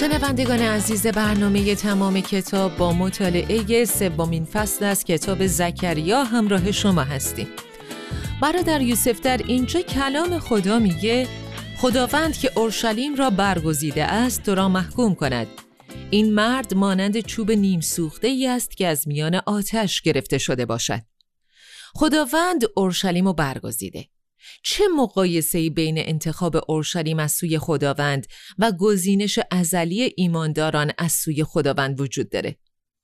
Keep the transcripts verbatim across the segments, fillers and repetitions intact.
شنوندگان عزیز، برنامه تمام کتاب با مطالعه سومین فصل از کتاب زکریا همراه شما هستیم. برادر یوسف در اینجا کلام خدا میگه خداوند که اورشلیم را برگزیده است تو را محکوم کند. این مرد مانند چوب نیم سوخته ای است که از میان آتش گرفته شده باشد. خداوند اورشلیم را برگزیده. چه مقایسه‌ای بین انتخاب اورشلیم از سوی خداوند و گزینش ازلی ایمانداران از سوی خداوند وجود داره؟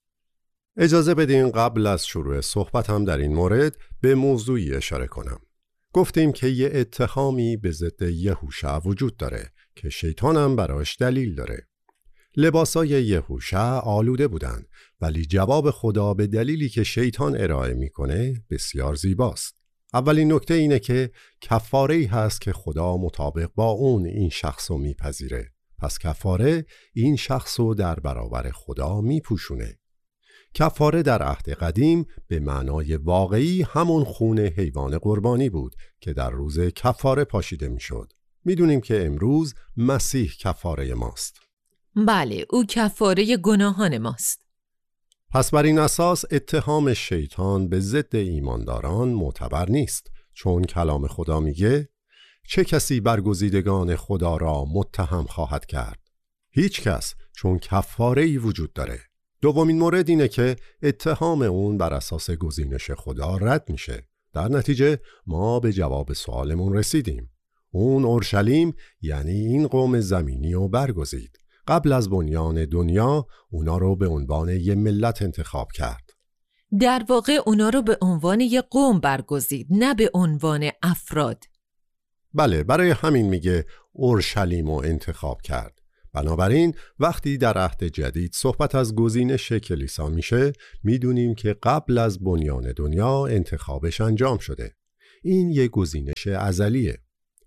اجازه بدین قبل از شروع صحبت هم در این مورد به موضوعی اشاره کنم. گفتیم که یه اتهامی به ضد یهوشع وجود داره که شیطان هم براش دلیل داره. لباسای یهوشع آلوده بودن، ولی جواب خدا به دلیلی که شیطان ارائه میکنه بسیار زیباست. اولین نکته اینه که کفاره‌ای هست که خدا مطابق با اون این شخصو میپذیره. پس کفاره این شخصو در برابر خدا میپوشونه. کفاره در عهد قدیم به معنای واقعی همون خون حیوان قربانی بود که در روز کفاره پاشیده میشد. میدونیم که امروز مسیح کفاره ماست. بله، او کفاره گناهان ماست. پس بر این اساس اتهام شیطان به ضد ایمانداران معتبر نیست، چون کلام خدا میگه چه کسی برگزیدگان خدا را متهم خواهد کرد؟ هیچ کس، چون کفاره‌ای وجود داره. دومین مورد اینه که اتهام اون بر اساس گزینش خدا رد میشه. در نتیجه ما به جواب سوالمون رسیدیم. اون اورشلیم یعنی این قوم زمینی رو برگزید. قبل از بنیان دنیا اونا رو به عنوان یه ملت انتخاب کرد. در واقع اونا رو به عنوان یه قوم برگزید، نه به عنوان افراد. بله، برای همین میگه اورشلیم رو انتخاب کرد. بنابراین وقتی در عهد جدید صحبت از گزینش کلیسا میشه، میدونیم که قبل از بنیان دنیا انتخابش انجام شده. این یه گزینش ازلیه.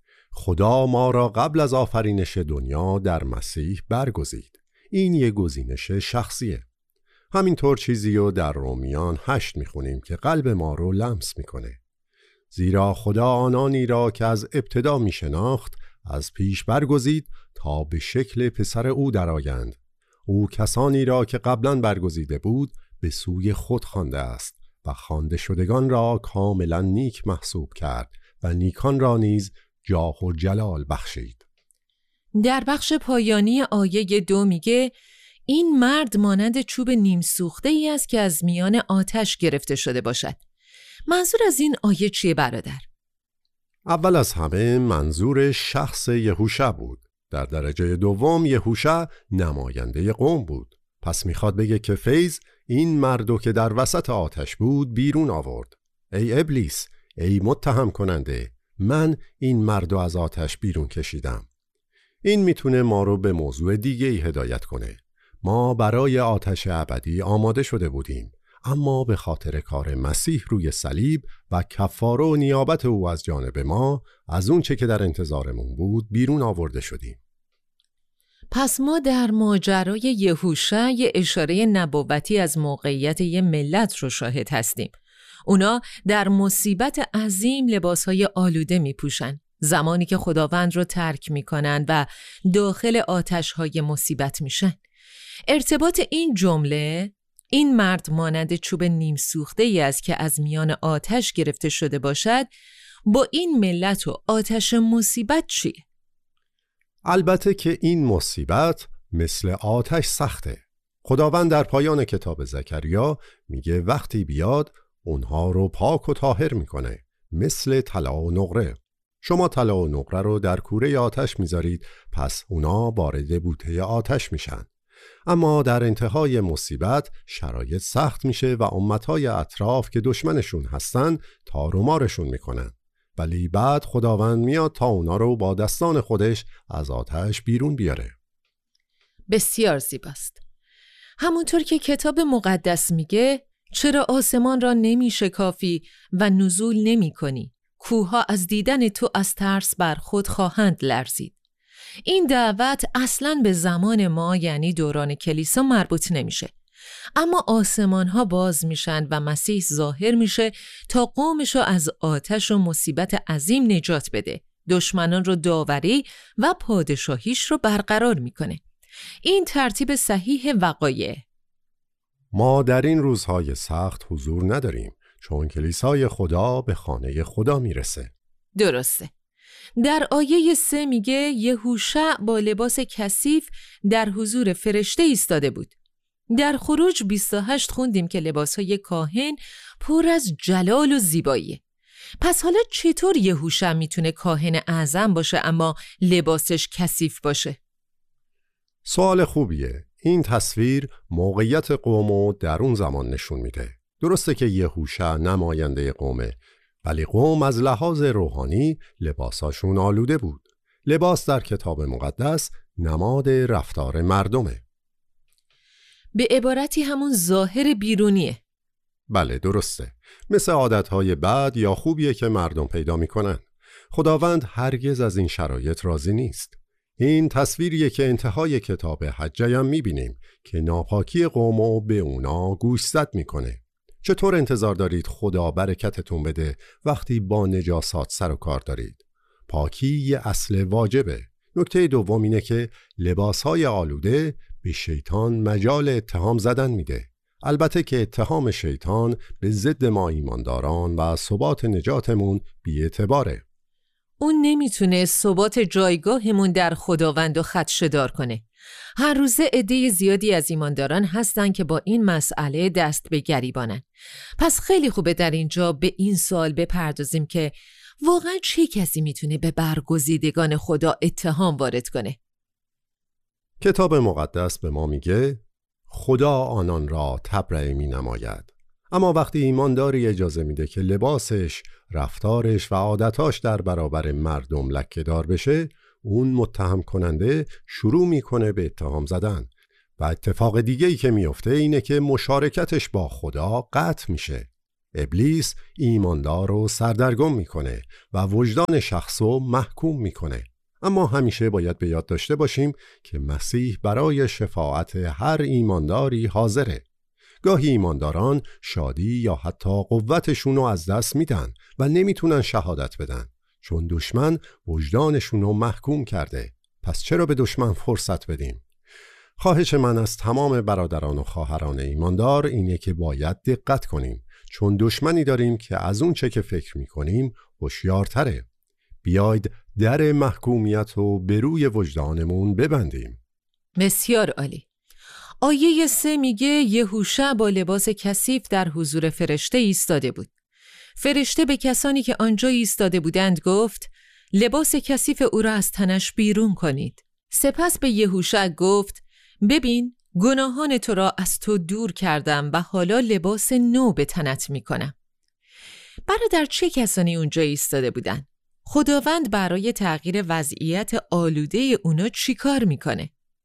خدا ما را قبل از آفرینش دنیا در مسیح برگزید. این یه گزینش شخصیه. همینطور چیزی رو در رومیان هشت میخونیم که قلب ما رو لمس میکنه. زیرا خدا آنانی را که از ابتدا میشناخت از پیش برگزید تا به شکل پسر او درآیند. او کسانی را که قبلا برگزیده بود به سوی خود خوانده است و خوانده شدگان را کاملا نیک محسوب کرد و نیکان را نیز جاه و جلال بخشید. در بخش پایانی آیه دو میگه این مرد مانند چوب نیم سوخته ای است که از میان آتش گرفته شده باشد. منظور از این آیه چیه برادر؟ اول از همه منظور شخص یهوشع بود. در درجه دوم یهوشع نماینده قوم بود. پس میخواد بگه که فیض این مردو که در وسط آتش بود بیرون آورد. ای ابلیس، ای متهم کننده، من این مردو از آتش بیرون کشیدم. این میتونه ما رو به موضوع دیگه ای هدایت کنه. ما برای آتش ابدی آماده شده بودیم، اما به خاطر کار مسیح روی صلیب و کفاره و نیابت او از جانب ما از اون چه که در انتظارمون بود بیرون آورده شدیم. پس ما در ماجرای یهوشع یه اشاره نبوتی از موقعیت یه ملت رو شاهد هستیم. اونا در مصیبت عظیم لباسهای آلوده می پوشن، زمانی که خداوند رو ترک می کنن و داخل آتشهای مصیبت میشن. ارتباط این جمله، این مرد مانند چوب نیم سوخته ای است که از میان آتش گرفته شده باشد، با این ملت و آتش مصیبت چیه؟ البته که این مصیبت مثل آتش سخته. خداوند در پایان کتاب زکریا میگه وقتی بیاد اونها رو پاک و طاهر میکنه، مثل طلا و نقره. شما طلا و نقره رو در کوره آتش میذارید، پس اونا وارد بوته آتش میشن. اما در انتهای مصیبت شرایط سخت میشه و امتهای اطراف که دشمنشون هستن تار و مارشون میکنن. ولی بعد خداوند میاد تا اونا رو با دستان خودش از آتش بیرون بیاره. بسیار زیباست. همونطور که کتاب مقدس میگه چرا آسمان را نمی شکافی و نزول نمی کنی؟ کوها از دیدن تو از ترس بر خود خواهند لرزید. این دعوت اصلاً به زمان ما یعنی دوران کلیسا مربوط نمیشه. اما آسمان ها باز میشن و مسیح ظاهر میشه تا قومشو از آتش و مصیبت عظیم نجات بده. دشمنان رو داوری و پادشاهیش رو برقرار میکنه. این ترتیب صحیح وقایع. ما در این روزهای سخت حضور نداریم، چون کلیسای خدا به خانه خدا میرسه. درسته. در آیه سه میگه یهوشع با لباس کثیف در حضور فرشته ایستاده بود. در خروج بیست و هشت خوندیم که لباسهای کاهن پر از جلال و زیباییه. پس حالا چطور یهوشع میتونه کاهن اعظم باشه اما لباسش کثیف باشه؟ سوال خوبیه. این تصویر موقعیت قوم در اون زمان نشون میده. درسته که یهوشع نماینده قومه، ولی قوم از لحاظ روحانی لباساشون آلوده بود. لباس در کتاب مقدس نماد رفتار مردمه. به عبارتی همون ظاهر بیرونیه. بله درسته. مثل عادتهای بد یا خوبیه که مردم پیدا میکنن. خداوند هرگز از این شرایط راضی نیست. این تصویریه که انتهای کتاب حجه هم میبینیم که ناپاکی قومو به اونا گوشزد میکنه. چطور انتظار دارید خدا برکتتون بده وقتی با نجاسات سر و کار دارید؟ پاکی یه اصل واجبه. نکته دوم اینه که لباسهای آلوده به شیطان مجال اتهام زدن میده. البته که اتهام شیطان به ضد ما ایمانداران و ثبات نجاتمون بی‌اعتباره. اون نمیتونه ثبات جایگاهمون در خداوند و خدشه‌دار کنه. هر روزه عده زیادی از ایمانداران هستن که با این مسئله دست به گریبانن. پس خیلی خوبه در اینجا به این سوال بپردازیم که واقعا چه کسی میتونه به برگزیدگان خدا اتهام وارد کنه؟ کتاب مقدس به ما میگه خدا آنان را تبرئه می نماید. اما وقتی ایمانداری اجازه میده که لباسش، رفتارش و عادتاش در برابر مردم لکه‌دار بشه، اون متهم کننده شروع میکنه به اتهام زدن و اتفاق دیگه‌ای که میفته اینه که مشارکتش با خدا قطع میشه. ابلیس ایماندار رو سردرگم میکنه و وجدان شخصو محکوم میکنه. اما همیشه باید به یاد داشته باشیم که مسیح برای شفاعت هر ایمانداری حاضره. گاهی ایمانداران شادی یا حتی قوتشون رو از دست میدن و نمیتونن شهادت بدن، چون دشمن وجدانشون رو محکوم کرده. پس چرا به دشمن فرصت بدیم؟ خواهش من از تمام برادران و خواهران ایماندار اینه که باید دقت کنیم، چون دشمنی داریم که از اون چه که فکر میکنیم هوشیارتره. بیاید در محکومیت رو به روی وجدانمون ببندیم. بسیار عالی. آیه سه میگه یهوشع با لباس کثیف در حضور فرشته ایستاده بود. فرشته به کسانی که آنجا ایستاده بودند گفت لباس کثیف او را از تنش بیرون کنید. سپس به یهوشع گفت ببین گناهان تو را از تو دور کردم و حالا لباس نو به تنت میکنم. برادر چه کسانی اونجا ایستاده بودند؟ خداوند برای تغییر وضعیت آلوده اونا چی کار میکنه؟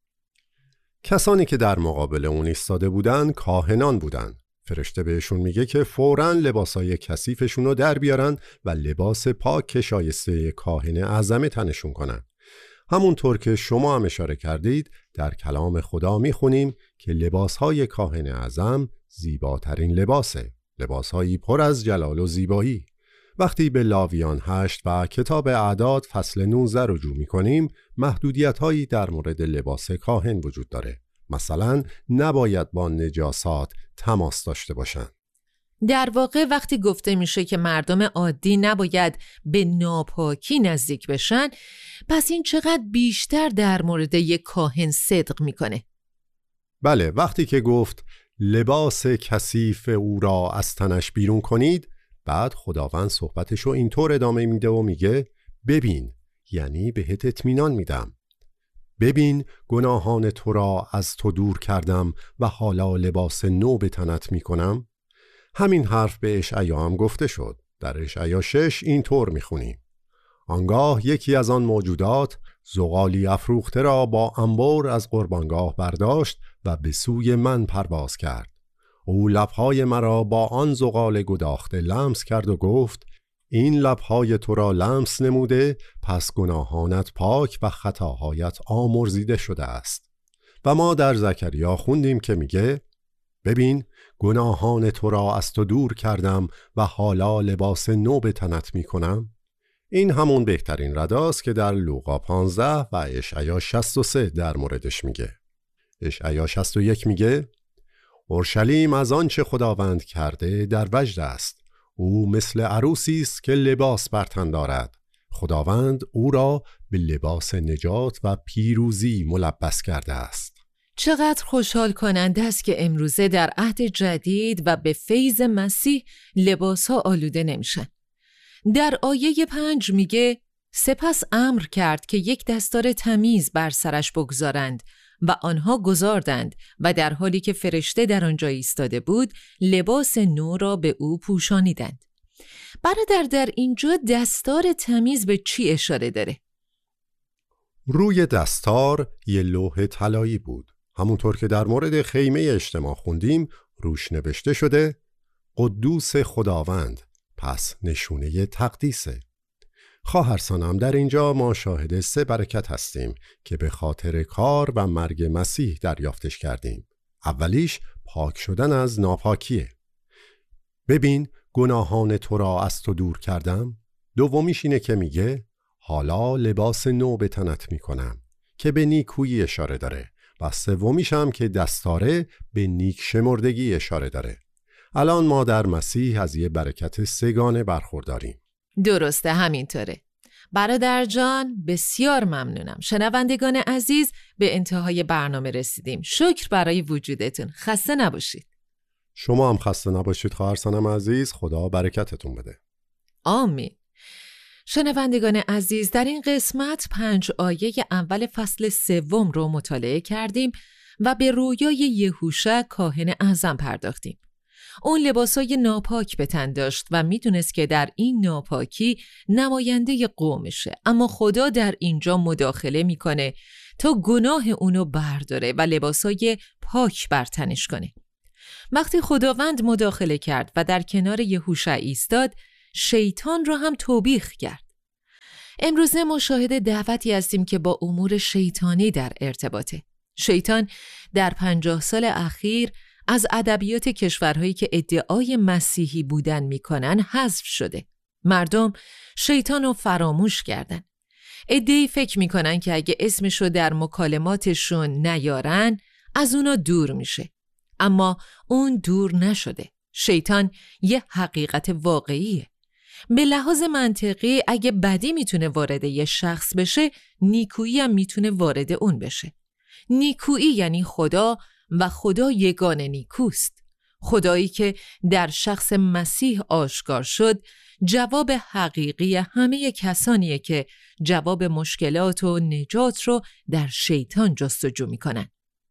کسانی که در مقابل اون ایستاده بودن کاهنان بودن. فرشته بهشون میگه که فوراً لباسای کثیفشون رو در بیارن و لباس پاک که شایسته کاهن اعظم تنشون کنن. همونطور که شما هم اشاره کردید در کلام خدا میخونیم که لباسهای کاهن اعظم زیباترین لباسه. لباسهایی پر از جلال و زیبایی. وقتی به لاویان هشت و کتاب اعداد فصل نوزده رجوع می‌کنیم، محدودیت‌هایی در مورد لباس کاهن وجود داره. مثلا نباید با نجاسات تماس داشته باشند. در واقع وقتی گفته میشه که مردم عادی نباید به ناپاکی نزدیک بشن، پس این چقدر بیشتر در مورد یک کاهن صدق میکنه. بله، وقتی که گفت لباس کثیف او را از تنش بیرون کنید، بعد خداوند صحبتشو اینطور ادامه میده و میگه ببین، یعنی بهت اطمینان میدم. ببین گناهان تو را از تو دور کردم و حالا لباس نو به تنت میکنم. همین حرف به اشعیا هم گفته شد. در اشعیا شش اینطور میخونیم: آنگاه یکی از آن موجودات زغالی افروخته را با انبر از قربانگاه برداشت و به سوی من پرواز کرد. او لبهای مرا با آن زغال گداخته لمس کرد و گفت این لبهای تو را لمس نموده، پس گناهانت پاک و خطاهایت آمرزیده شده است. و ما در زکریا خوندیم که میگه ببین گناهان تو را از تو دور کردم و حالا لباس نو به تنت میکنم. این همون بهترین رداست که در لوقا پانزده و اشعیا شصت و سه در موردش میگه. اشعیا شصت و یک میگه اورشلیم از آنچه خداوند کرده در وجد است. او مثل عروسی است که لباس بر تن دارد. خداوند او را به لباس نجات و پیروزی ملبس کرده است. چقدر خوشحال کننده است که امروزه در عهد جدید و به فیض مسیح لباس‌ها آلوده نمیشن. در آیه پنج میگه سپس امر کرد که یک دستار تمیز بر سرش بگذارند و آنها گذاردند و در حالی که فرشته در آنجا ایستاده بود لباس نو را به او پوشانیدند. برادر در اینجا دستار تمیز به چی اشاره داره؟ روی دستار یه لوح طلایی بود. همونطور که در مورد خیمه اجتماع خوندیم روش نوشته شده قدوس خداوند، پس نشونه تقدیسه. خواهرسانم در اینجا ما شاهد سه برکت هستیم که به خاطر کار و مرگ مسیح دریافتش کردیم. اولیش پاک شدن از ناپاکیه. ببین گناهان تو را از تو دور کردم. دومیش اینه که میگه حالا لباس نو به تنت میکنم که به نیکویی اشاره داره و سومیش هم که دستاره به نیک شمردگی اشاره داره. الان ما در مسیح از یه برکت سگانه برخورداریم. درسته، همینطوره. برادر جان بسیار ممنونم. شنوندگان عزیز به انتهای برنامه رسیدیم. شکر برای وجودتون. خسته نباشید. شما هم خسته نباشید خواهرسانم عزیز. خدا برکتتون بده. آمین. شنوندگان عزیز در این قسمت پنج آیه اول فصل سوم رو مطالعه کردیم و به رویای یهوشع کاهن اعظم پرداختیم. اون لباسای ناپاک به تن داشت و میدونست که در این ناپاکی نماینده قومشه، اما خدا در اینجا مداخله میکنه تا گناه اونو برداره و لباسای پاک بر تنش کنه. وقتی خداوند مداخله کرد و در کنار یهوشع ایستاد، شیطان رو هم توبیخ کرد. امروزه ما شاهد دعوتی هستیم که با امور شیطانی در ارتباطه. شیطان در پنجاه سال اخیر از ادبیات کشورهایی که ادعای مسیحی بودن میکنن حذف شده. مردم شیطان رو فراموش کردن. عده‌ای فکر میکنن که اگه اسمشو در مکالماتشون نیارن از اونا دور میشه. اما اون دور نشده. شیطان یه حقیقت واقعیه. به لحاظ منطقی اگه بدی میتونه وارد یه شخص بشه، نیکویی هم میتونه وارد اون بشه. نیکویی یعنی خدا و خدا یگانه نیکوست. خدایی که در شخص مسیح آشکار شد جواب حقیقی همه کسانیه که جواب مشکلات و نجات رو در شیطان جستجو میکنن.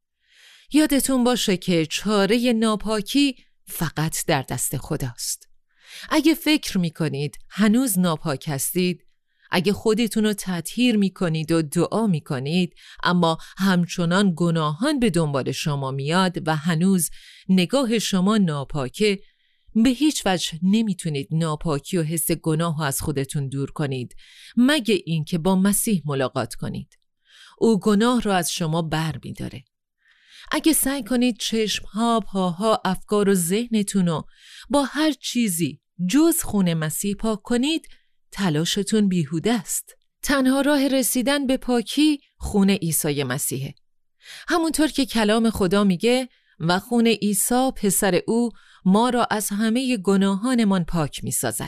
یادتون باشه که چاره ناپاکی فقط در دست خداست. اگه فکر میکنید هنوز ناپاک هستید، اگه خودتون رو تطهیر میکنید و دعا میکنید اما همچنان گناهان به دنبال شما میاد و هنوز نگاه شما ناپاکه، به هیچ وجه نمیتونید ناپاکی و حس گناه رو از خودتون دور کنید مگه اینکه با مسیح ملاقات کنید. او گناه رو از شما بر میداره. اگه سعی کنید چشمها، پاها، افکار و ذهنتون رو با هر چیزی جز خون مسیح پاک کنید، تلاشتون بیهوده است. تنها راه رسیدن به پاکی خون عیسی مسیحه. همونطور که کلام خدا میگه و خون عیسی پسر او ما را از همه گناهانمان پاک میسازد.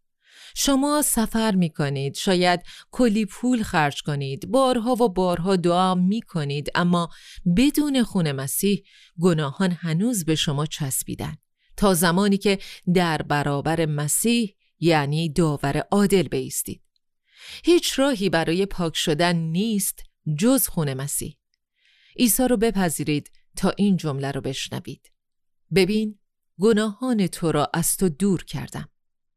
شما سفر میکنید، شاید کلی پول خرج کنید، بارها و بارها دعا میکنید، اما بدون خون مسیح گناهان هنوز به شما چسبیدن تا زمانی که در برابر مسیح یعنی داور عادل بایستید. هیچ راهی برای پاک شدن نیست جز خون مسیح. عیسی رو بپذیرید تا این جمله رو بشنوید: ببین گناهان تو را از تو دور کردم.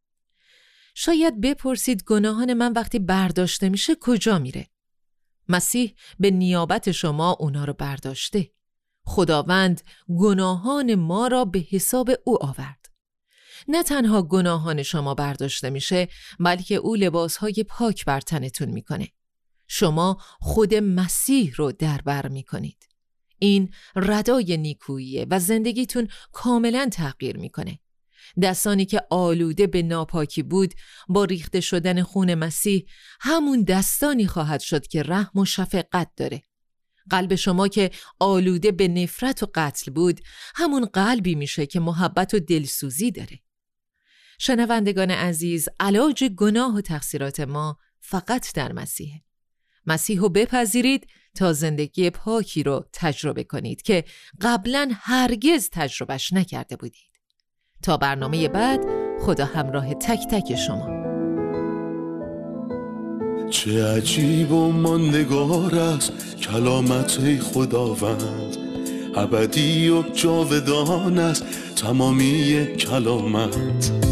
شاید بپرسید گناهان من وقتی برداشته میشه کجا میره؟ مسیح به نیابت شما اونا رو برداشته. خداوند گناهان ما را به حساب او آورد. نه تنها گناهان شما برداشته میشه، بلکه او لباسهای پاک بر تنتون میکنه. شما خود مسیح رو در بر میکنید. این ردای نیکوییه و زندگیتون کاملا تغییر میکنه. دستانی که آلوده به ناپاکی بود با ریخته شدن خون مسیح همون دستانی خواهد شد که رحم و شفقت داره. قلب شما که آلوده به نفرت و قتل بود همون قلبی میشه که محبت و دلسوزی داره. شنوندگان عزیز، علاج گناه و تقصیرات ما فقط در مسیحه. مسیح رو بپذیرید تا زندگی پاکی رو تجربه کنید که قبلا هرگز تجربهش نکرده بودید. تا برنامه بعد، خدا همراه تک تک شما. چه عجیب و ماندگار است کلامت خداوند، ابدی و جاودان است تمامی کلامت.